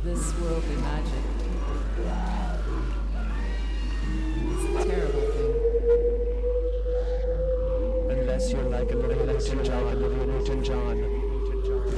this worldly magic. It's a terrible thing. Unless you're like Olivia Newton-John.